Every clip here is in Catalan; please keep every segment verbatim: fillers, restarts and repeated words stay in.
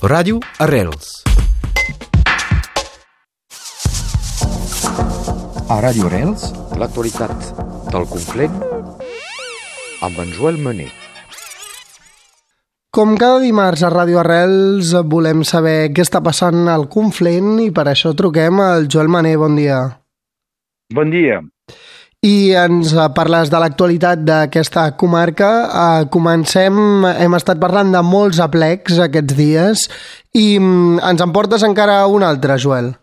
Ràdio Arrels. A Ràdio Arrels, l'actualitat del Conflent amb en Joel Mené. Com cada dimarts a Ràdio Arrels volem saber què està passant al Conflent i per això truquem al Joel Mené. Bon dia. Bon dia. I ens parles de l'actualitat d'aquesta comarca. Uh, comencem, hem estat parlant de molts aplecs aquests dies i um, ens en portes encara un altre, Joel.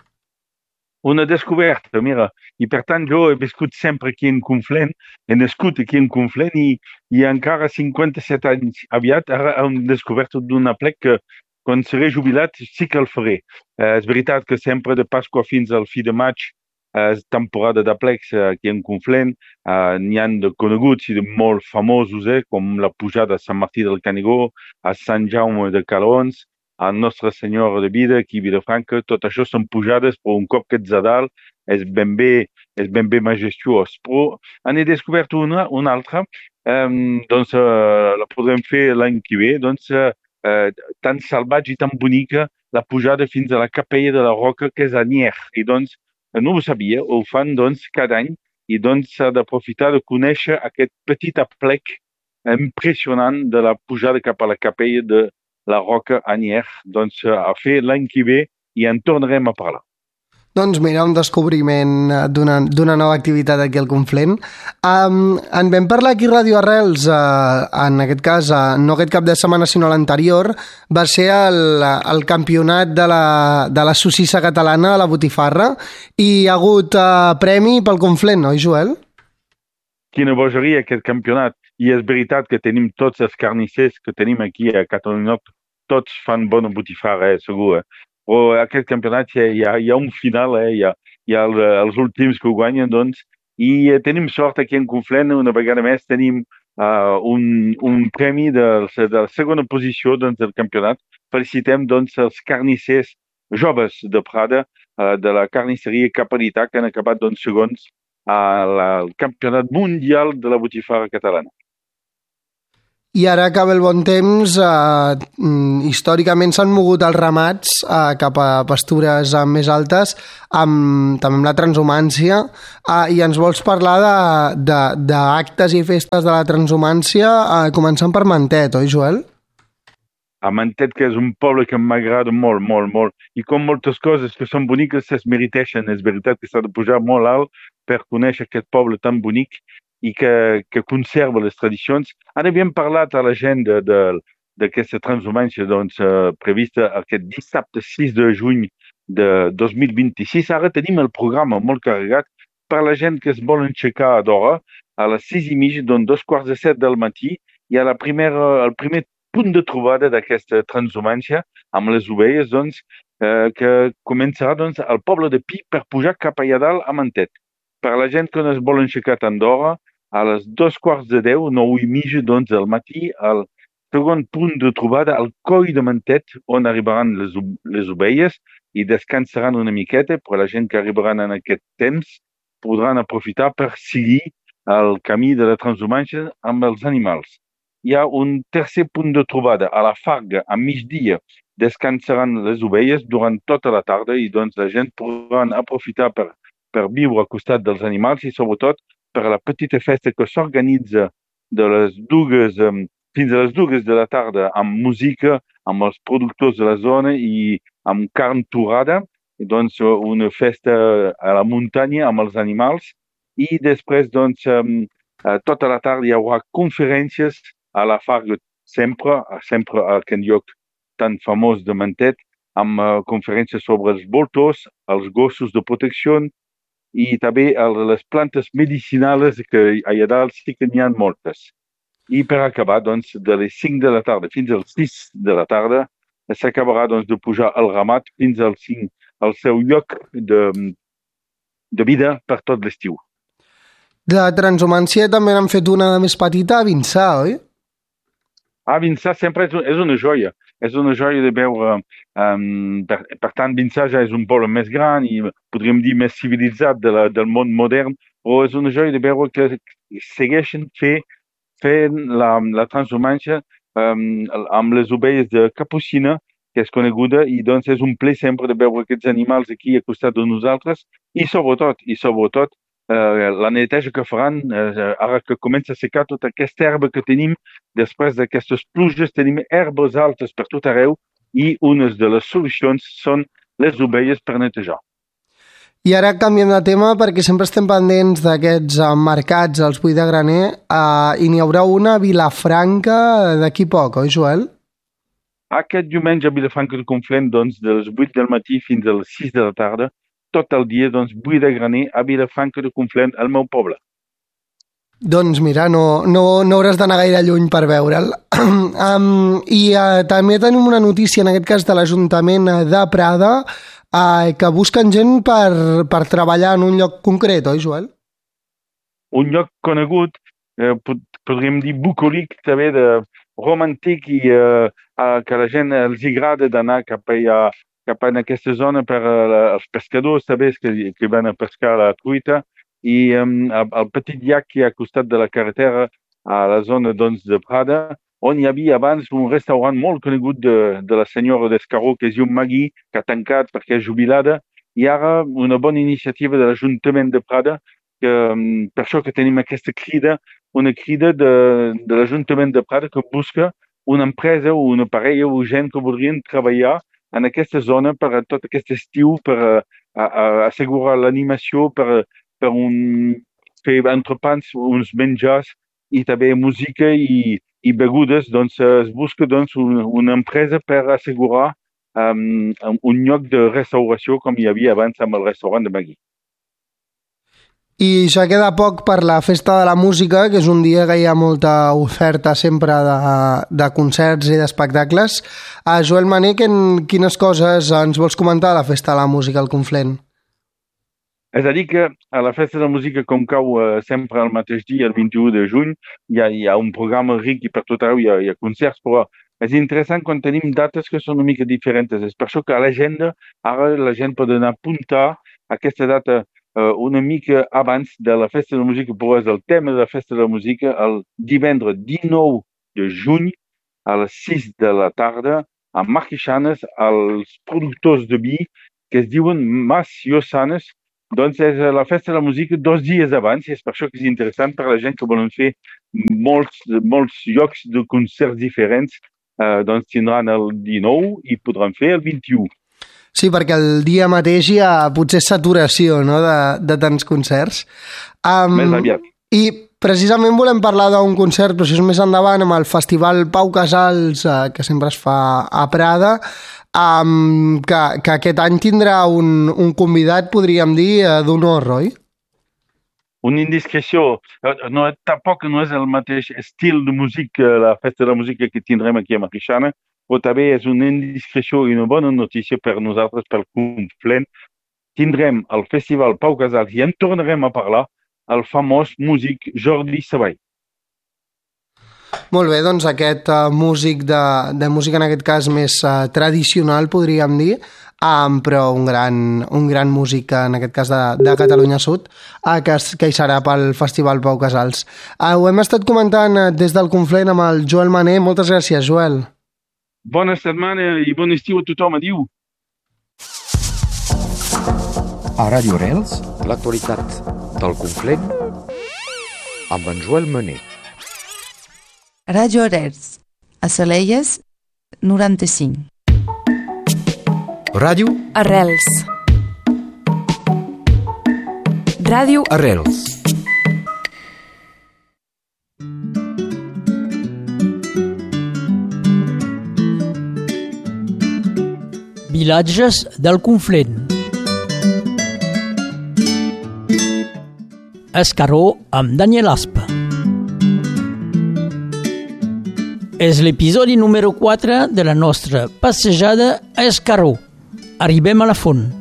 Una descoberta, mira. I per tant jo he viscut sempre aquí en Conflent, he nascut aquí en Conflent i, i encara cinquanta-set anys aviat ara hem descobert d'un aplec que quan seré jubilat sí que el faré. Uh, és veritat que sempre de Pasqua fins al fi de maig és temporada d'aplecs aquí en Conflent. Uh, n'hi ha de coneguts i de molt famosos, eh, com la pujada a Sant Martí del Canigó, a Sant Jaume de Calons, a Nostra Senyora de Vida, aquí a Vilafranca. Tot això són pujades, però un cop que ets a dalt és ben bé, és ben bé majestuós. Però n'he descobert una, una altra, um, doncs uh, la podrem fer l'any que ve, doncs uh, tan salvatge i tan bonica, la pujada fins a la capella de la Roca, que és a Nier. I doncs no ho sabia, ho fan doncs cada any i doncs s'ha d'aprofitar de conèixer aquest petit aplec impressionant de la pujada cap a la capella de la Roca a Nier. Doncs a fer l'any que ve i en tornarem a parlar. Doncs mira, un descobriment d'una, d'una nova activitat aquí al Conflent. Um, en vam parlar aquí a Ràdio Arrels, uh, en aquest cas, uh, no aquest cap de setmana sinó l'anterior, va ser el, el campionat de la, de la Sossissa Catalana a la Botifarra i hi ha hagut uh, premi pel Conflent, oi, Joel? Quina bogeria aquest campionat. I és veritat que tenim tots els carnissers que tenim aquí a Catalunya, tots fan bona botifarra, eh, segur, eh? Però aquest campionat hi ha, hi ha un final, eh? hi ha, hi ha els últims que ho guanyen, doncs, i eh, tenim sort aquí en Conflent, una vegada més tenim uh, un, un premi de, de la segona posició doncs, del campionat. Felicitem doncs, els carnissers joves de Prada, uh, de la carnisseria Caparità, que han acabat doncs, segons al campionat mundial de la botifarra catalana. I ara acaba el bon temps, eh, històricament s'han mogut els ramats eh, cap a pastures eh, més altes, amb, també amb la transhumància, eh, i ens vols parlar d'actes i festes de la transhumància, eh, començant per Mentet, oi, Joel? A Mentet, que és un poble que m'agrada molt, molt, molt, i com moltes coses que són boniques es meriteixen. És veritat que s'ha de pujar molt alt per conèixer aquest poble tan bonic i que, que conserva les tradicions. Ara havíem parlat a la gent d'aquesta transhumància doncs, eh, prevista aquest dissabte sis de juny de dos mil vint-i-sis. Ara tenim el programa molt carregat per la gent que es vol aixecar d'hora a les sis i mig, doncs dos quarts de set del matí, i a la primera, el primer punt de trobada d'aquesta transhumància amb les ovelles, doncs, eh, que començarà doncs, al poble de Pi per pujar cap allà dalt a Mentet. Per la gent que no es vol aixecar tant d'hora, a les dos quarts de deu, nou i mig doncs, del matí, al segon punt de trobada al coll de Mentet, on arribaran les, les ovelles i descansaran una miqueta, però la gent que arribaran en aquest temps podran aprofitar per seguir el camí de la transhumància amb els animals. Hi ha un tercer punt de trobada a la Farga, a migdia, descansaran les ovelles durant tota la tarda i doncs la gent podrà aprofitar per, per viure al costat dels animals i sobretot per la petita festa que s'organitza de les dues, um, fins a les dues de la tarda amb música, amb els productors de la zona i amb carn torrada, i doncs una festa a la muntanya amb els animals i després doncs um, tota la tarda hi haurà conferències a la Farga, sempre, sempre a aquest lloc tan famós de Mentet, amb uh, conferències sobre els voltors, els gossos de protecció i també les plantes medicinals, que allà dalt sí que n'hi ha moltes. I per acabar, doncs, de les cinc de la tarda fins als sis de la tarda, s'acabarà doncs, de pujar el ramat fins al, cinc, al seu lloc de, de vida per tot l'estiu. De transhumància també n'han fet una més petita a Vinçà, oi? A Vinçà sempre és, és una joia. És una joia de veure. Um, per, per tant, Vinçà ja és un poble més gran i podríem dir més civilitzat de la, del món modern, però és una joia de veure que segueixen fent fer la, la transhumància um, amb les ovelles de Capucina que és coneguda, i doncs és un ple sempre de veure aquests animals aquí a costat de nosaltres, i sobretot, i sobretot, eh, la neteja que faran, eh, ara que comença a secar tota aquesta herba que tenim, després d'aquestes pluges tenim herbes altes per tot arreu, i una de les solucions són les ovelles per netejar. I ara canviem de tema perquè sempre estem pendents d'aquests mercats als Buit de Graner uh, i n'hi haurà una a Vilafranca d'aquí poc, oi Joel? Aquest diumenge a Vilafranca de Conflent, doncs, de les vuit del matí fins a les sis de la tarda, tot el dia, doncs, Buit de Graner a Vilafranca de Conflent, al meu poble. Doncs mira, no, no, no hauràs d'anar gaire lluny per veure'l. um, I uh, també tenim una notícia, en aquest cas de l'Ajuntament de Prada, Uh, que busquen gent per, per treballar en un lloc concret, oi, Joel? Un lloc conegut, eh, podríem dir bucòlic, també de romàntic, i eh, que la gent els agrada d'anar cap, allà, cap a aquesta zona per uh, els pescadors, també, que, que van a pescar la truita, i um, el petit llac que hi ha al costat de la carretera, a la zona doncs, de Prada, on hi havia abans un restaurant molt conegut de, de la senyora d'Escaró, que es diu Magui, que ha tancat perquè és jubilada, i ara una bona iniciativa de l'Ajuntament de Prada, que, per això que tenim aquesta crida, una crida de, de l'Ajuntament de Prada que busca una empresa o una parella o gent que voldrien treballar en aquesta zona per a tot aquest estiu, per a, a, a assegurar l'animació, per, per un, fer entrepans, uns menjars, i també música i i begudes, doncs es busca doncs, una, una empresa per assegurar um, un lloc de restauració com hi havia abans amb el restaurant de Magui. I ja queda poc per la Festa de la Música, que és un dia que hi ha molta oferta sempre de, de concerts i d'espectacles. A Joel Mané, quines coses ens vols comentar de la Festa de la Música al Conflent? És a dir que a la Festa de la Música, com cau eh, sempre el mateix dia, el vint-i-u de juny, hi ha, hi ha un programa ric i per tot arreu hi ha, hi ha concerts, però és interessant quan tenim dates que són una mica diferents. És per això que a l'agenda ara la gent pot anar a apuntar aquesta data eh, una mica abans de la Festa de la Música, però és el tema de la Festa de la Música el divendres dinou de juny a les sis de la tarda a Marquixanes, als productors de vi que es diuen Mas Llosanes. Doncs és la Festa de la Música dos dies abans, i és per això que és interessant per a la gent que volen fer molts, molts llocs de concerts diferents, eh, doncs tindran el dinou i podran fer el vint-i-u. Sí, perquè el dia mateix hi ha potser saturació, no?, de, de tants concerts. Um, més aviat. I precisament volem parlar d'un concert, però això és més endavant, amb el Festival Pau Casals, eh, que sempre es fa a Prada, Um, que, que aquest any tindrà un, un convidat, podríem dir, uh, d'honor, oi? Una indiscreció. No, tampoc no és el mateix estil de música, la Festa de la Música que tindrem aquí a Marquixana, però també és una indiscreció i una bona notícia per nosaltres, pel Conflent. Tindrem el Festival Pau Casals i en tornarem a parlar el famós músic Jordi Savall. Molt bé, doncs aquest uh, músic de, de música en aquest cas més uh, tradicional, podríem dir, um, però un gran, un gran músic en aquest cas de, de Catalunya Sud, uh, que, que hi serà pel Festival Pau Casals. Uh, ho hem estat comentant uh, des del Conflent amb el Joel Mané. Moltes gràcies, Joel. Bona setmana i bon estiu a tothom, adiu. A Radio Arrels, l'actualitat del Conflent amb en Joel Mané. Radio Arrels, a Salelles, noranta-cinc. Ràdio Arrels. Ràdio Arrels. Vilatges del Conflent. Escaró amb Daniel Aspa. És l'episodi número quatre de la nostra passejada a Escaró. Arribem a la font.